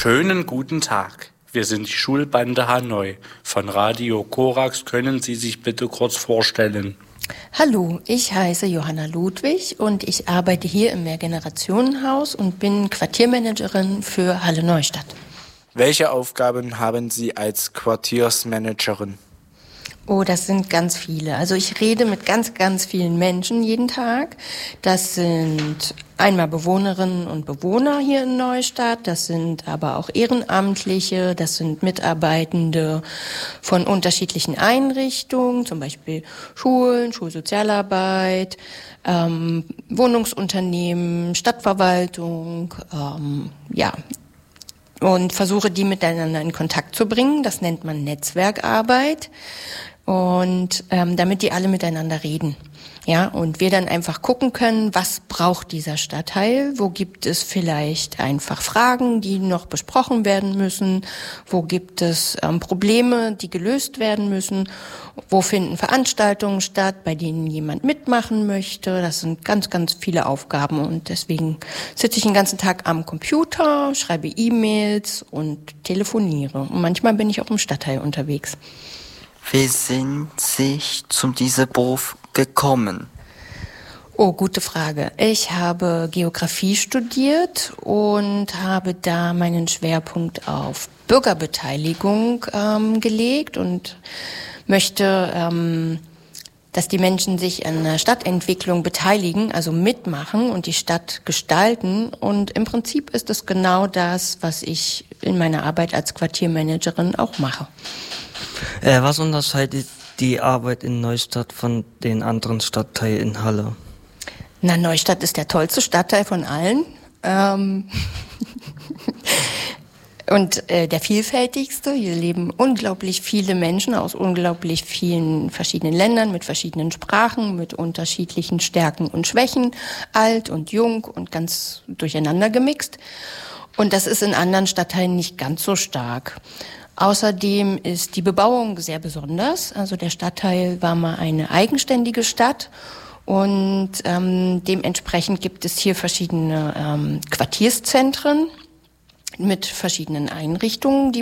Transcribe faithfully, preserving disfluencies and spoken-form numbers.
Schönen guten Tag. Wir sind die Schulbande Hanoi. Von Radio Korax können Sie sich bitte kurz vorstellen. Hallo, ich heiße Johanna Ludwig und ich arbeite hier im Mehrgenerationenhaus und bin Quartiermanagerin für Halle Neustadt. Welche Aufgaben haben Sie als Quartiersmanagerin? Oh, das sind ganz viele. Also ich rede mit ganz, ganz vielen Menschen jeden Tag. Das sind einmal Bewohnerinnen und Bewohner hier in Neustadt, das sind aber auch Ehrenamtliche, das sind Mitarbeitende von unterschiedlichen Einrichtungen, zum Beispiel Schulen, Schulsozialarbeit, ähm, Wohnungsunternehmen, Stadtverwaltung, ähm, ja, und versuche die miteinander in Kontakt zu bringen. Das nennt man Netzwerkarbeit. Und ähm, damit die alle miteinander reden. Ja, und wir dann einfach gucken können, was braucht dieser Stadtteil, wo gibt es vielleicht einfach Fragen, die noch besprochen werden müssen, wo gibt es ähm, Probleme, die gelöst werden müssen, wo finden Veranstaltungen statt, bei denen jemand mitmachen möchte. Das sind ganz, ganz viele Aufgaben und deswegen sitze ich den ganzen Tag am Computer, schreibe E-Mails und telefoniere. Und manchmal bin ich auch im Stadtteil unterwegs. Wie sind Sie zu diesem Beruf gekommen? Oh, gute Frage. Ich habe Geografie studiert und habe da meinen Schwerpunkt auf Bürgerbeteiligung ähm, gelegt und möchte, ähm, dass die Menschen sich an der Stadtentwicklung beteiligen, also mitmachen und die Stadt gestalten. Und im Prinzip ist es genau das, was ich in meiner Arbeit als Quartiermanagerin auch mache. Äh, was unterscheidet die Arbeit in Neustadt von den anderen Stadtteilen in Halle? Na, Neustadt ist der tollste Stadtteil von allen ähm und äh, der vielfältigste. Hier leben unglaublich viele Menschen aus unglaublich vielen verschiedenen Ländern mit verschiedenen Sprachen, mit unterschiedlichen Stärken und Schwächen, alt und jung und ganz durcheinander gemixt. Und das ist in anderen Stadtteilen nicht ganz so stark. Außerdem ist die Bebauung sehr besonders. Also der Stadtteil war mal eine eigenständige Stadt und ähm, dementsprechend gibt es hier verschiedene ähm, Quartierszentren mit verschiedenen Einrichtungen, die